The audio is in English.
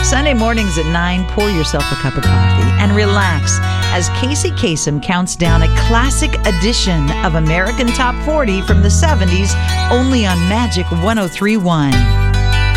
Sunday mornings at 9, pour yourself a cup of coffee and relax as Casey Kasem counts down a classic edition of American Top 40 from the 70s, only on Magic 103.1.